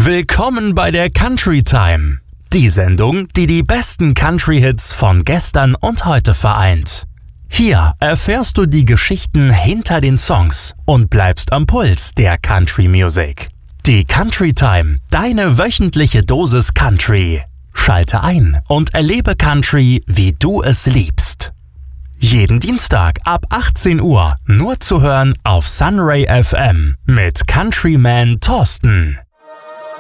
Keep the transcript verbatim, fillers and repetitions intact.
Willkommen bei der Country Time, die Sendung, die die besten Country-Hits von gestern und heute vereint. Hier erfährst du die Geschichten hinter den Songs und bleibst am Puls der Country Music. Die Country Time, deine wöchentliche Dosis Country. Schalte ein und erlebe Country, wie du es liebst. Jeden Dienstag ab achtzehn Uhr nur zu hören auf Sunray F M mit Countryman Thorsten.